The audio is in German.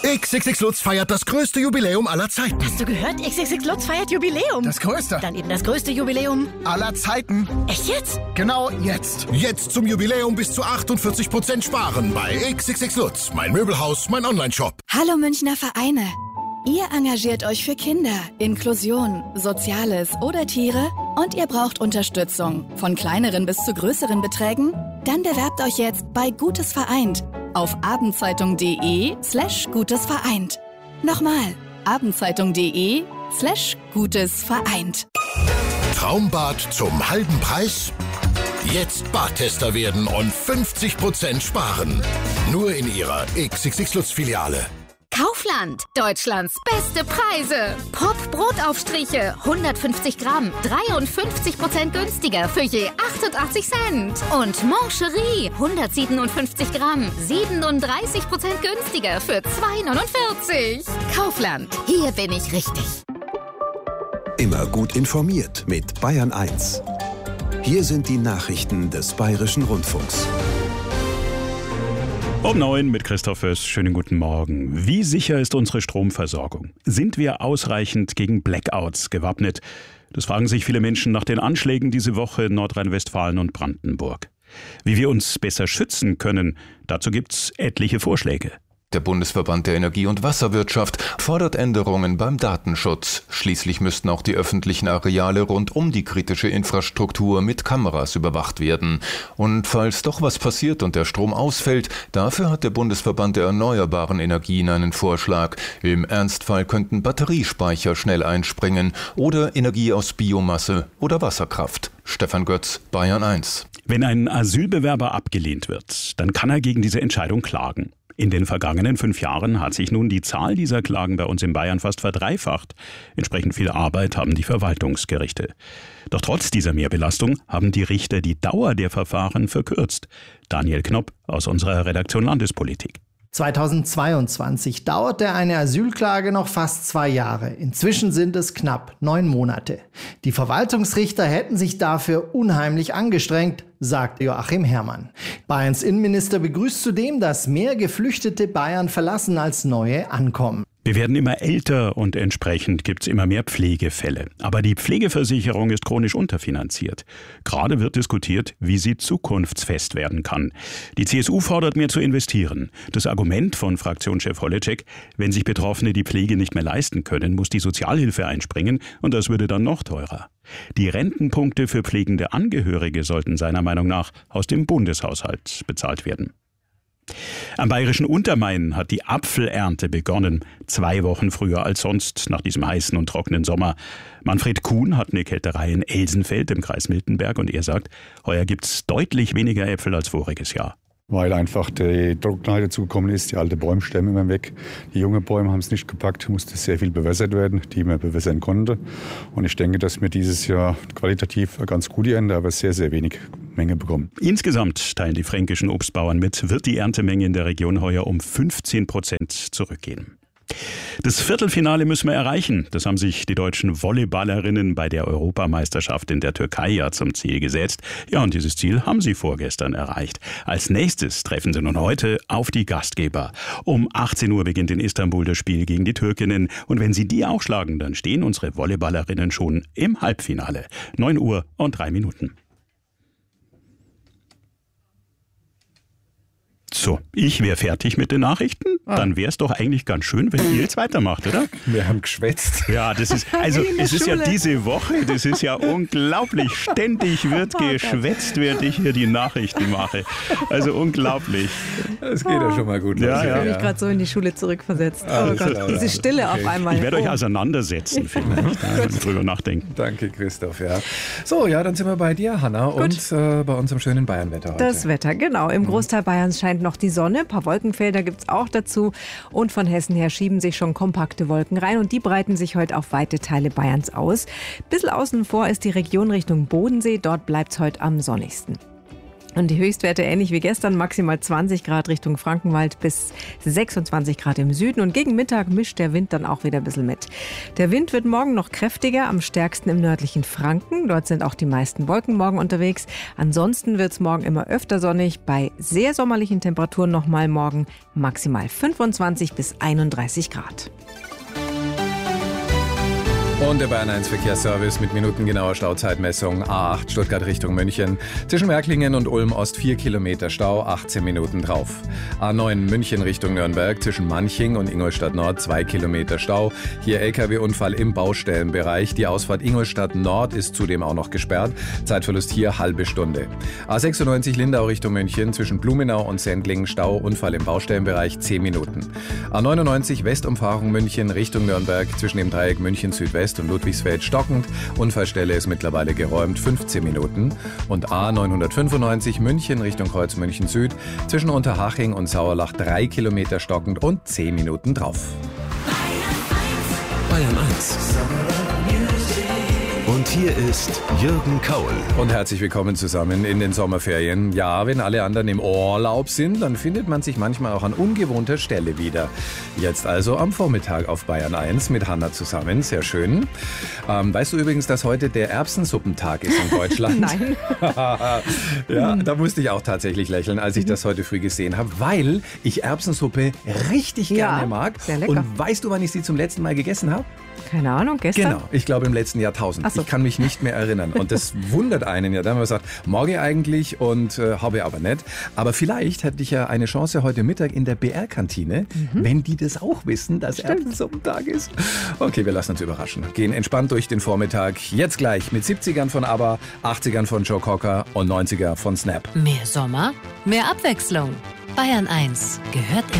XXX Lutz feiert das größte Jubiläum aller Zeiten. Hast du gehört? XXX Lutz feiert Jubiläum. Das größte? Dann eben das größte Jubiläum aller Zeiten. Echt jetzt? Genau jetzt. Jetzt zum Jubiläum bis zu 48% sparen bei XXX Lutz. Mein Möbelhaus, mein Onlineshop. Hallo Münchner Vereine. Ihr engagiert euch für Kinder, Inklusion, Soziales oder Tiere und ihr braucht Unterstützung, von kleineren bis zu größeren Beträgen? Dann bewerbt euch jetzt bei Gutes Vereint auf abendzeitung.de/Gutes Vereint. Nochmal, abendzeitung.de/Gutes Vereint. Traumbad zum halben Preis? Jetzt Badtester werden und 50% sparen. Nur in Ihrer XXX Lutz Filiale. Kaufland, Deutschlands beste Preise. Pop Brotaufstriche, 150 Gramm, 53% günstiger für je 88 Cent. Und Mancherie, 157 Gramm, 37% günstiger für 2,49. Kaufland, hier bin ich richtig. Immer gut informiert mit Bayern 1. Hier sind die Nachrichten des Bayerischen Rundfunks. Um 9 mit Christoph Föß. Schönen guten Morgen. Wie sicher ist unsere Stromversorgung? Sind wir ausreichend gegen Blackouts gewappnet? Das fragen sich viele Menschen nach den Anschlägen diese Woche in Nordrhein-Westfalen und Brandenburg. Wie wir uns besser schützen können, dazu gibt's etliche Vorschläge. Der Bundesverband der Energie- und Wasserwirtschaft fordert Änderungen beim Datenschutz. Schließlich müssten auch die öffentlichen Areale rund um die kritische Infrastruktur mit Kameras überwacht werden. Und falls doch was passiert und der Strom ausfällt, dafür hat der Bundesverband der erneuerbaren Energien einen Vorschlag. Im Ernstfall könnten Batteriespeicher schnell einspringen oder Energie aus Biomasse oder Wasserkraft. Stefan Götz, Bayern 1. Wenn ein Asylbewerber abgelehnt wird, dann kann er gegen diese Entscheidung klagen. In den vergangenen 5 Jahren hat sich nun die Zahl dieser Klagen bei uns in Bayern fast verdreifacht. Entsprechend viel Arbeit haben die Verwaltungsgerichte. Doch trotz dieser Mehrbelastung haben die Richter die Dauer der Verfahren verkürzt. Daniel Knopp aus unserer Redaktion Landespolitik. 2022 dauerte eine Asylklage noch fast 2 Jahre. Inzwischen sind es knapp 9 Monate. Die Verwaltungsrichter hätten sich dafür unheimlich angestrengt, sagt Joachim Herrmann. Bayerns Innenminister begrüßt zudem, dass mehr Geflüchtete Bayern verlassen als neue ankommen. Wir werden immer älter und entsprechend gibt es immer mehr Pflegefälle. Aber die Pflegeversicherung ist chronisch unterfinanziert. Gerade wird diskutiert, wie sie zukunftsfest werden kann. Die CSU fordert mehr zu investieren. Das Argument von Fraktionschef Holleczek, wenn sich Betroffene die Pflege nicht mehr leisten können, muss die Sozialhilfe einspringen und das würde dann noch teurer. Die Rentenpunkte für pflegende Angehörige sollten seiner Meinung nach aus dem Bundeshaushalt bezahlt werden. Am bayerischen Untermain hat die Apfelernte begonnen, 2 Wochen früher als sonst nach diesem heißen und trockenen Sommer. Manfred Kuhn hat eine Kälterei in Elsenfeld im Kreis Miltenberg und er sagt, heuer gibt's deutlich weniger Äpfel als voriges Jahr. Weil einfach die Trockenheit dazugekommen ist, die alten Bäume sterben immer weg. Die jungen Bäume haben es nicht gepackt, musste sehr viel bewässert werden, die man bewässern konnte. Und ich denke, dass wir dieses Jahr qualitativ eine ganz gute Ernte, aber sehr, sehr wenig Menge bekommen. Insgesamt, teilen die fränkischen Obstbauern mit, wird die Erntemenge in der Region heuer um 15% zurückgehen. Das Viertelfinale müssen wir erreichen. Das haben sich die deutschen Volleyballerinnen bei der Europameisterschaft in der Türkei ja zum Ziel gesetzt. Ja, und dieses Ziel haben sie vorgestern erreicht. Als nächstes treffen sie nun heute auf die Gastgeber. Um 18 Uhr beginnt in Istanbul das Spiel gegen die Türkinnen. Und wenn sie die auch schlagen, dann stehen unsere Volleyballerinnen schon im Halbfinale. 9 Uhr und 3 Minuten. So, ich wäre fertig mit den Nachrichten. Dann wäre es doch eigentlich ganz schön, wenn ihr jetzt weitermacht, oder? Wir haben geschwätzt. Ja, das ist, also es ist ja diese Woche, das ist ja unglaublich. Ständig wird geschwätzt, während ich hier die Nachrichten mache. Also unglaublich. Das geht ja schon mal gut. Ja, Ich habe mich gerade so in die Schule zurückversetzt. Oh Gott, diese Stille auf einmal. Ich werde euch auseinandersetzen, vielleicht, wenn wir drüber nachdenken. Danke, Christoph. Ja. So, ja, dann sind wir bei dir, Hanna, und bei unserem schönen Bayernwetter heute. Das Wetter, genau. Im Großteil Bayerns scheint noch die Sonne. Ein paar Wolkenfelder gibt es auch dazu. Und von Hessen her schieben sich schon kompakte Wolken rein. Und die breiten sich heute auf weite Teile Bayerns aus. Bisschen außen vor ist die Region Richtung Bodensee. Dort bleibt es heute am sonnigsten. Und die Höchstwerte ähnlich wie gestern, maximal 20 Grad Richtung Frankenwald bis 26 Grad im Süden. Und gegen Mittag mischt der Wind dann auch wieder ein bisschen mit. Der Wind wird morgen noch kräftiger, am stärksten im nördlichen Franken. Dort sind auch die meisten Wolken morgen unterwegs. Ansonsten wird es morgen immer öfter sonnig. Bei sehr sommerlichen Temperaturen nochmal morgen maximal 25 bis 31 Grad. Und der Bayern 1 Verkehrsservice mit minutengenauer Stauzeitmessung. A8 Stuttgart Richtung München. Zwischen Märklingen und Ulm Ost 4 Kilometer Stau, 18 Minuten drauf. A9 München Richtung Nürnberg. Zwischen Manching und Ingolstadt Nord 2 Kilometer Stau. Hier LKW-Unfall im Baustellenbereich. Die Ausfahrt Ingolstadt Nord ist zudem auch noch gesperrt. Zeitverlust hier halbe Stunde. A96 Lindau Richtung München. Zwischen Blumenau und Sendling Stau. Unfall im Baustellenbereich 10 Minuten. A99 Westumfahrung München Richtung Nürnberg. Zwischen dem Dreieck München Südwest und Ludwigsfeld stockend. Unfallstelle ist mittlerweile geräumt, 15 Minuten. Und A995 München Richtung Kreuz München Süd. Zwischen Unterhaching und Sauerlach 3 Kilometer stockend und 10 Minuten drauf. Bayern 1. Und hier ist Jürgen Kaul. Und herzlich willkommen zusammen in den Sommerferien. Ja, wenn alle anderen im Urlaub sind, dann findet man sich manchmal auch an ungewohnter Stelle wieder. Jetzt also am Vormittag auf Bayern 1 mit Hanna zusammen. Sehr schön. Weißt du übrigens, dass heute der Erbsensuppentag ist in Deutschland? Nein. Ja, da musste ich auch tatsächlich lächeln, als ich das heute früh gesehen habe, weil ich Erbsensuppe richtig gerne mag. Sehr lecker. Und weißt du, wann ich sie zum letzten Mal gegessen habe? Keine Ahnung, gestern? Genau, ich glaube im letzten Jahrtausend. Ach so. Ich kann mich nicht mehr erinnern. Und das wundert einen ja. Da haben wir gesagt, morgen eigentlich und habe aber nicht. Aber vielleicht hätte ich ja eine Chance heute Mittag in der BR-Kantine, wenn die das auch wissen, dass Erbsensuppentag ist. Okay, wir lassen uns überraschen. Gehen entspannt durch den Vormittag. Jetzt gleich mit 70ern von ABBA, 80ern von Joe Cocker und 90er von Snap. Mehr Sommer, mehr Abwechslung. Bayern 1 gehört